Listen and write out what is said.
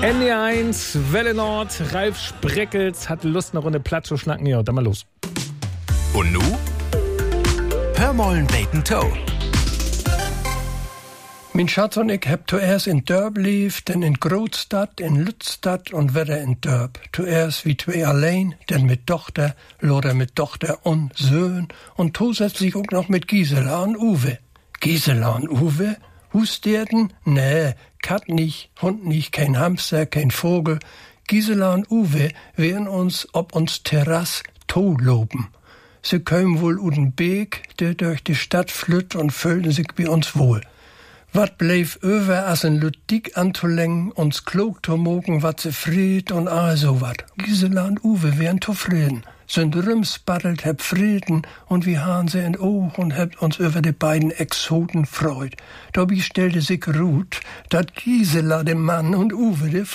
ND1, Welle Nord, Ralf Spreckels hat Lust, eine Runde Platscho schnacken. Ja, dann mal los. Und nu? Hör mollen beten Toe. Min Schatz und ich heb zuerst in Dörp lief, dann in Grootstad, in Lützstadt und wieder in Dörp. Zuerst wie zwei allein, dann mit Tochter, Loder mit Tochter und Söhn und zusätzlich auch noch mit Gisela und Uwe. Gisela und Uwe? Hustierten? Nee, Kat nicht, Hund nicht, kein Hamster, kein Vogel. Gisela und Uwe werden uns ob uns Terrasse to loben. Sie kommen wohl uden Beek, der durch die Stadt flütt und fühlten sich bei uns wohl. Wat bleef über, als ein Lüttik anzulenken, uns klug zu mogen, wat se fried und so wat. Gisela und Uwe wären zufrieden. Sind rümsbattelt, heb Frieden und wie han sie in Oog und hebt uns über die beiden Exoten freut. Dabei stellte sich Ruth, dat Gisela dem Mann und Uwe die